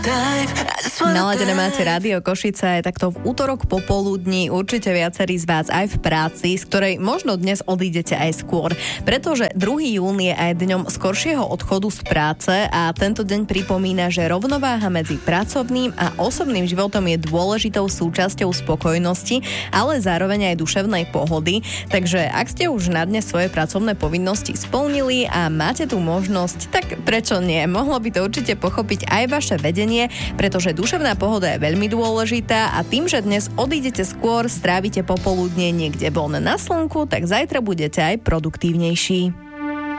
Naladené máte Rádio Košice aj takto v útorok popoludní. Určite viacerí z vás aj v práci, z ktorej možno dnes odídete aj skôr. Pretože 2. jún je aj dňom skoršieho odchodu z práce a tento deň pripomína, že rovnováha medzi pracovným a osobným životom je dôležitou súčasťou spokojnosti, ale zároveň aj duševnej pohody. Takže ak ste už na dnes svoje pracovné povinnosti splnili a máte tu možnosť, tak prečo nie? Mohlo by to určite pochopiť aj vaše vedenie, pretože duševná pohoda je veľmi dôležitá a tým, že dnes odídete skôr, strávite popoludne niekde von na slnku, tak zajtra budete aj produktívnejší.